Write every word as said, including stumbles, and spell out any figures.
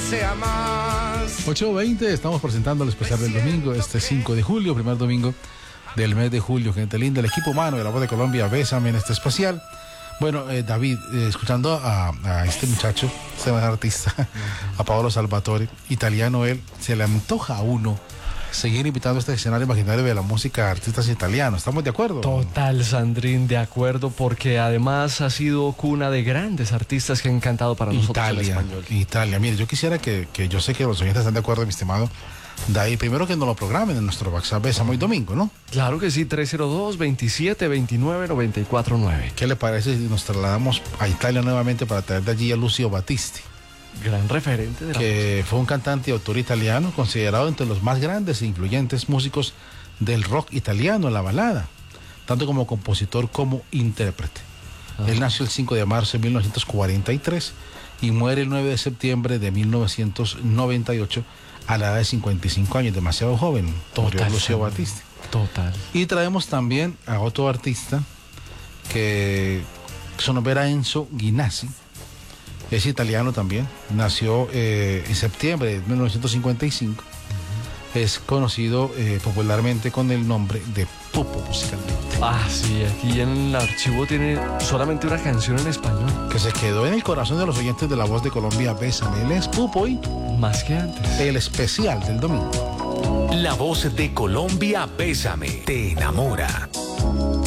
sea más. ocho veinte, estamos presentando el especial del domingo, este cinco de julio, primer domingo del mes de julio. Gente linda, el equipo humano de La Voz de Colombia, bésame en este especial. Bueno, eh, David, eh, escuchando a, a este muchacho, este artista, a Paolo Salvatore, italiano él, se le antoja a uno seguir invitando a este escenario imaginario de la música a artistas italianos. ¿Estamos de acuerdo? Total, Sandrín, de acuerdo, porque además ha sido cuna de grandes artistas que han cantado para nosotros Italia, en español. Italia. Mire, yo quisiera que, que yo sé que los oyentes están de acuerdo, mi estimado David, primero que nos lo programen en nuestro WhatsApp Bésame hoy domingo, ¿no? Claro que sí, tres cero dos, veintisiete veintinueve, noventa y cuatro nueve. ¿Qué le parece si nos trasladamos a Italia nuevamente para traer de allí a Lucio Battisti? Gran referente de la que fue un cantante y autor italiano considerado entre los más grandes e influyentes músicos del rock italiano, la balada, tanto como compositor como intérprete. Ah. Él nació el cinco de marzo de mil novecientos cuarenta y tres y muere el nueve de septiembre de mil novecientos noventa y ocho a la edad de cincuenta y cinco años, demasiado joven. Murió Lucio Battisti. Total. Y traemos también a otro artista que su nombre era Enzo Ghinazzi. Es italiano también, nació eh, en septiembre de mil novecientos cincuenta y cinco. Uh-huh. Es conocido eh, popularmente con el nombre de Pupo musicalmente. Ah, sí, aquí en el archivo tiene solamente una canción en español. Que se quedó en el corazón de los oyentes de La Voz de Colombia, Bésame. Él es Pupo y más que antes. El especial del domingo. La Voz de Colombia, Bésame, te enamora.